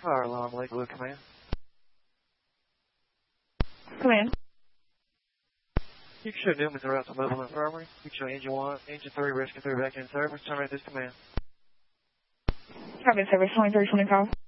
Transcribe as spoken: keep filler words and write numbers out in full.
Fire alarm, Lakewood Command. Command. You can show Newman's route to mobile infirmary. You can show engine one, engine three, rescue three back in service. Terminate this command. Cabin service, twenty-three twenty-five.